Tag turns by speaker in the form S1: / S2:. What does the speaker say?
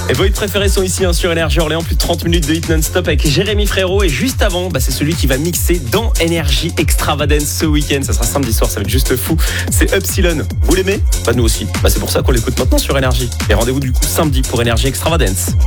S1: Et vos hits préférés sont ici sur Énergie Orléans, plus de 30 minutes de hit non-stop avec Jérémy Frérot. Et juste avant, c'est celui qui va mixer dans Énergie Extravagance ce week-end. Ça sera samedi soir, ça va être juste fou. C'est Upsilon. Vous l'aimez ? Nous aussi. C'est pour ça qu'on l'écoute maintenant sur Énergie. Et rendez-vous du coup samedi pour Énergie Extravagance.